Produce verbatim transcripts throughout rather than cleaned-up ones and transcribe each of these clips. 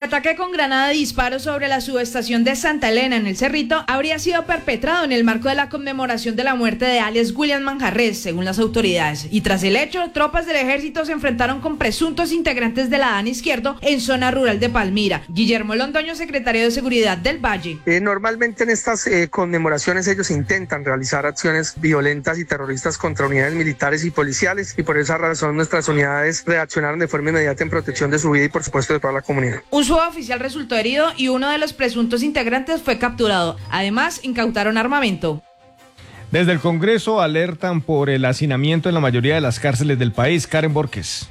ataque con granada de disparo sobre la subestación de Santa Elena en el Cerrito habría sido perpetrado en el marco de la conmemoración de la muerte de alias William Manjarrés, según las autoridades. Y tras el hecho, tropas del ejército se enfrentaron con presuntos integrantes de la DAN Izquierdo en zona rural de Palmira. Guillermo Londoño, secretario de Seguridad del Valle. Eh, normalmente en estas eh, conmemoraciones ellos intentan realizar acciones violentas y terroristas contra unidades militares y policiales, y por esa razón nuestras unidades reaccionaron de forma inmediata en protección de su vida y por supuesto de toda la comunidad. Un suboficial resultó herido y uno de los presuntos integrantes fue capturado. Además, incautaron armamento. Desde el Congreso alertan por el hacinamiento en la mayoría de las cárceles del país. Karen Borges.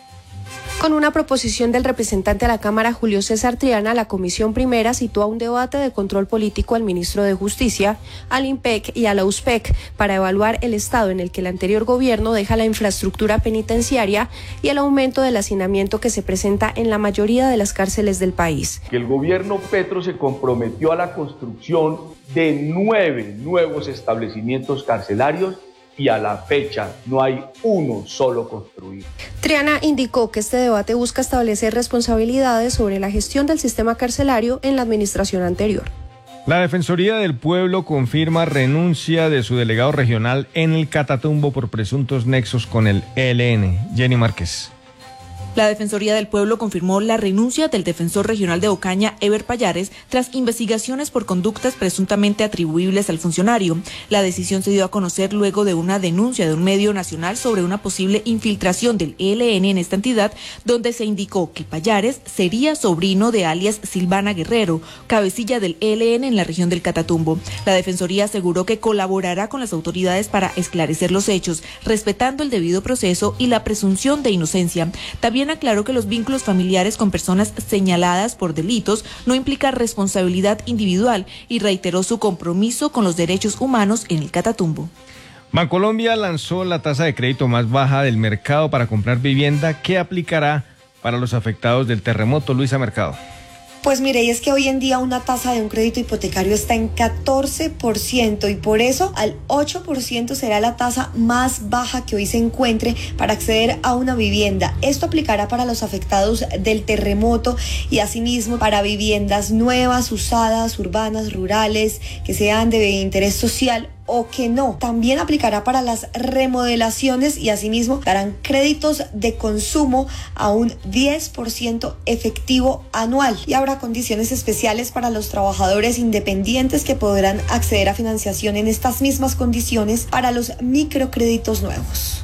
Con una proposición del representante a la Cámara, Julio César Triana, la Comisión Primera citó a un debate de control político al ministro de Justicia, al IMPEC y a la U S P E C para evaluar el estado en el que el anterior gobierno deja la infraestructura penitenciaria y el aumento del hacinamiento que se presenta en la mayoría de las cárceles del país. El gobierno Petro se comprometió a la construcción de nueve nuevos establecimientos carcelarios y a la fecha no hay uno solo construido. Triana indicó que este debate busca establecer responsabilidades sobre la gestión del sistema carcelario en la administración anterior. La Defensoría del Pueblo confirma renuncia de su delegado regional en el Catatumbo por presuntos nexos con el E L N. Jenny Márquez. La Defensoría del Pueblo confirmó la renuncia del defensor regional de Ocaña, Eber Payares, tras investigaciones por conductas presuntamente atribuibles al funcionario. La decisión se dio a conocer luego de una denuncia de un medio nacional sobre una posible infiltración del E L N en esta entidad, donde se indicó que Payares sería sobrino de alias Silvana Guerrero, cabecilla del E L N en la región del Catatumbo. La Defensoría aseguró que colaborará con las autoridades para esclarecer los hechos, respetando el debido proceso y la presunción de inocencia. También aclaró que los vínculos familiares con personas señaladas por delitos no implica responsabilidad individual y reiteró su compromiso con los derechos humanos en el Catatumbo. Bancolombia lanzó la tasa de crédito más baja del mercado para comprar vivienda que aplicará para los afectados del terremoto. Luisa Mercado. Pues mire, y es que hoy en día una tasa de un crédito hipotecario está en catorce por ciento y por eso al ocho por ciento será la tasa más baja que hoy se encuentre para acceder a una vivienda. Esto aplicará para los afectados del terremoto y asimismo para viviendas nuevas, usadas, urbanas, rurales, que sean de interés social o que no. También aplicará para las remodelaciones y asimismo darán créditos de consumo a un diez por ciento efectivo anual. Y habrá condiciones especiales para los trabajadores independientes que podrán acceder a financiación en estas mismas condiciones para los microcréditos nuevos.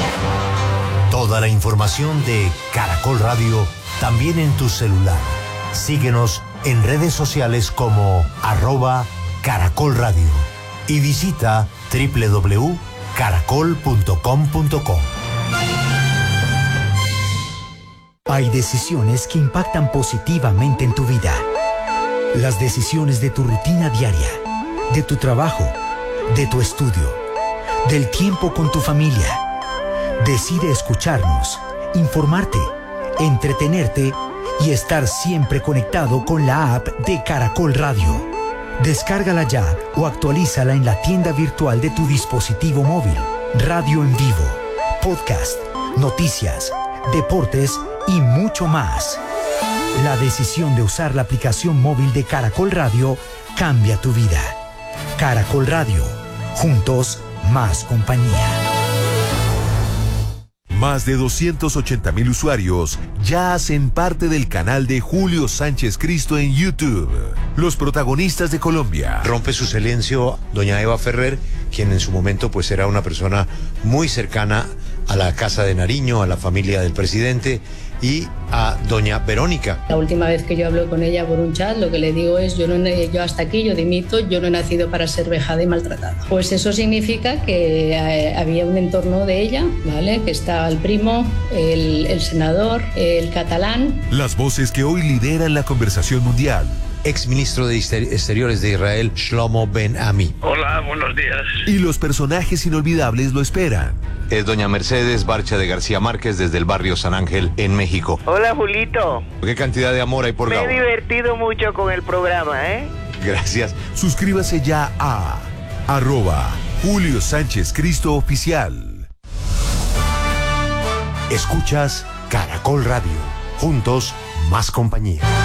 Toda la información de Caracol Radio también en tu celular. Síguenos en redes sociales como arroba Caracol Radio. Y visita doble u doble u doble u punto caracol punto com punto co. Hay decisiones que impactan positivamente en tu vida. Las decisiones de tu rutina diaria, de tu trabajo, de tu estudio, del tiempo con tu familia. Decide escucharnos, informarte, entretenerte y estar siempre conectado con la app de Caracol Radio. Descárgala ya o actualízala en la tienda virtual de tu dispositivo móvil. Radio en vivo, podcast, noticias, deportes y mucho más. La decisión de usar la aplicación móvil de Caracol Radio cambia tu vida. Caracol Radio, juntos más compañía. Más de doscientos ochenta mil usuarios ya hacen parte del canal de Julio Sánchez Cristo en YouTube. Los protagonistas de Colombia. Rompe su silencio doña Eva Ferrer, quien en su momento pues era una persona muy cercana a la Casa de Nariño, a la familia del presidente, y a doña Verónica. La última vez que yo hablo con ella por un chat, lo que le digo es, yo, no, yo hasta aquí, yo dimito, yo no he nacido para ser vejada y maltratada. Pues eso significa que eh, había un entorno de ella, ¿vale? Que estaba el primo, el, el senador, el catalán. Las voces que hoy lideran la conversación mundial. Exministro de Exteriores de Israel, Shlomo Ben Ami. Hola, buenos días. Y los personajes inolvidables lo esperan. Es doña Mercedes Barcha de García Márquez desde el barrio San Ángel en México. Hola, Julito. ¿Qué cantidad de amor hay por Gabo? Me he divertido mucho con el programa, ¿eh? Gracias. Suscríbase ya a arroba Julio Sánchez Cristo Oficial. Escuchas Caracol Radio. Juntos, más compañía.